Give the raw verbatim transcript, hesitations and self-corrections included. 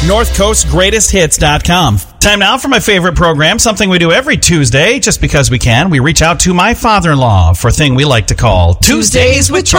north coast greatest hits dot com. Time now for my favorite program, something we do every Tuesday, just because we can. We reach out to my father-in-law for a thing we like to call Tuesdays with Troy.